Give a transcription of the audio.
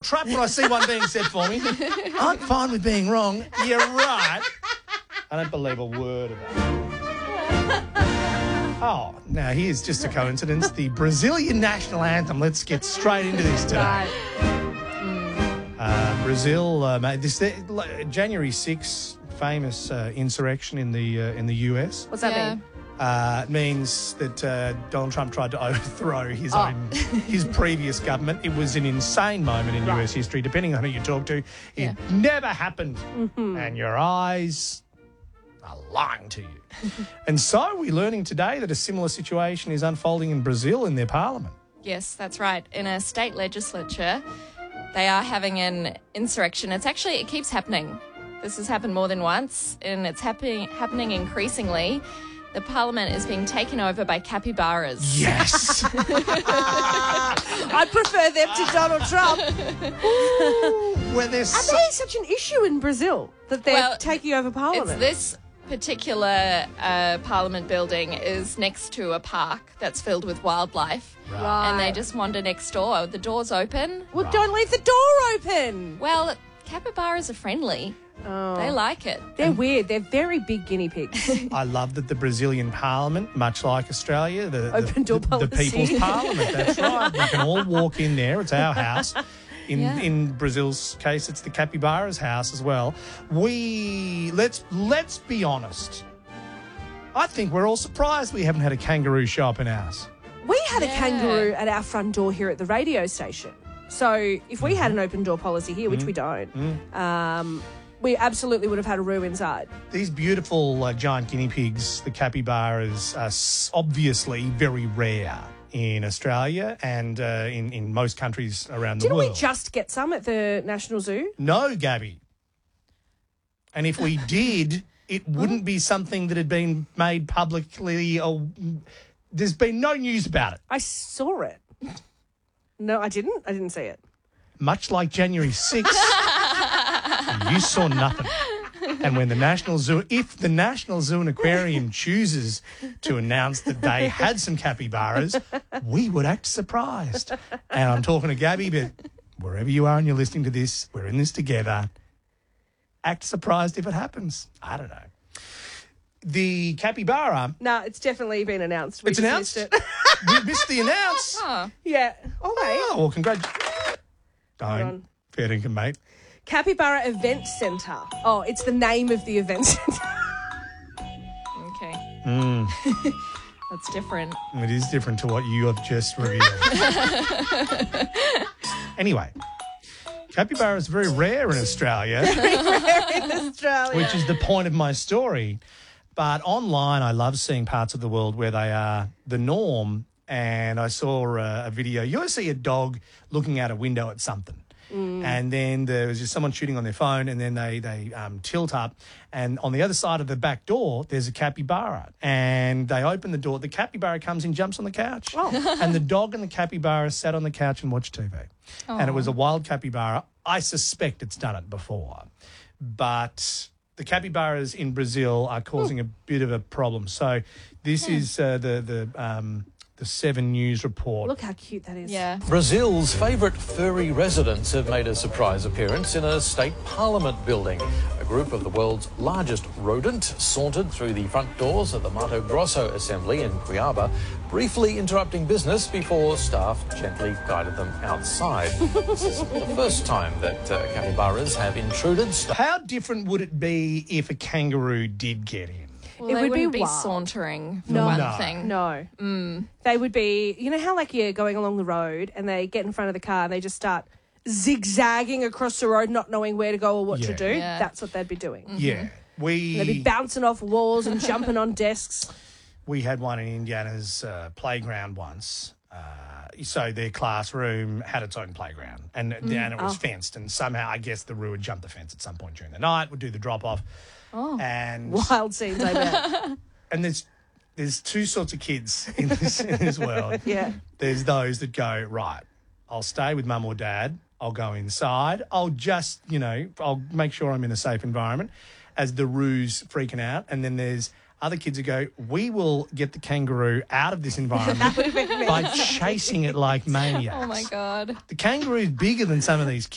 Trump when I see one being said for me. I'm fine with being wrong. You're right. I don't believe a word of that. Oh, now here's just a coincidence. The Brazilian national anthem. Let's get straight into this today. Right. Brazil, January 6th, famous insurrection in the US. What's that mean? It means that Donald Trump tried to overthrow his previous government. It was an insane moment in US history, depending on who you talk to. It never happened. Mm-hmm. And your eyes are lying to you. And so we're learning today that a similar situation is unfolding in Brazil in their parliament. Yes, that's right. In a state legislature, they are having an insurrection. It keeps happening. This has happened more than once, and it's happening increasingly. The parliament is being taken over by capybaras. Yes. I prefer them to Donald Trump. Are they such an issue in Brazil that they're taking over parliament? This particular parliament building is next to a park that's filled with wildlife. Right. And they just wander next door. The door's open. Well, don't leave the door open. Well, capybaras are friendly. Oh. They like it. They're weird. They're very big guinea pigs. I love that the Brazilian parliament, much like Australia, open door policy. The people's parliament, that's right. We can all walk in there. It's our house. In Brazil's case, it's the capybara's house as well. Let's be honest. I think we're all surprised we haven't had a kangaroo show up in ours. We had a kangaroo at our front door here at the radio station. So if we had an open door policy here, which we don't, we absolutely would have had a roo inside. These beautiful giant guinea pigs, the capybaras, are obviously very rare in Australia and in most countries around the world. Didn't we just get some at the National Zoo? No, Gabby. And if we did, it wouldn't be something that had been made publicly. There's been no news about it. I saw it. No, I didn't. I didn't see it. Much like January 6th, you saw nothing. And when if the National Zoo and Aquarium chooses to announce that they had some capybaras, we would act surprised. And I'm talking to Gabby, but wherever you are and you're listening to this, we're in this together. Act surprised if it happens. I don't know. The capybara... No, it's definitely been announced. It's announced? We missed the announce. Oh. Yeah. Oh, wait. Oh, well, congratulations. Don't. Fair dinkum, mate. Capybara Event Centre. Oh, it's the name of the event centre. Okay. That's different. It is different to what you have just revealed. Anyway, capybara is very rare in Australia. Which is the point of my story. But online, I love seeing parts of the world where they are the norm. And I saw a video. You always see a dog looking out a window at something. And then there was just someone shooting on their phone, and then they tilt up, and on the other side of the back door there's a capybara, and they open the door. The capybara comes in, jumps on the couch, and the dog and the capybara sat on the couch and watched TV. And it was a wild capybara. I suspect it's done it before, but the capybaras in Brazil are causing a bit of a problem. So this is the 7 News report. Look how cute that is. Yeah. Brazil's favourite furry residents have made a surprise appearance in a state parliament building. A group of the world's largest rodent sauntered through the front doors of the Mato Grosso Assembly in Cuiabá, briefly interrupting business before staff gently guided them outside. This is the first time that capybaras have intruded. How different would it be if a kangaroo did get in? Well, It they would wouldn't be be wild. sauntering, for No. one No. thing. No. They would be, you know how like you're going along the road and they get in front of the car and they just start zigzagging across the road not knowing where to go or what to do? Yeah. That's what they'd be doing. Yeah. They'd be bouncing off walls and jumping on desks. We had one in Indiana's playground once. So their classroom had its own playground, and it was fenced. And somehow, I guess, the Roo would jump the fence at some point during the night, would do the drop-off. Oh, and wild scenes, I bet. And there's two sorts of kids in this world. Yeah. There's those that go, right, I'll stay with mum or dad. I'll go inside. I'll just, I'll make sure I'm in a safe environment as the Roo's freaking out. And then there's other kids who go, we will get the kangaroo out of this environment by chasing it like maniacs. Oh, my God. The kangaroo's bigger than some of these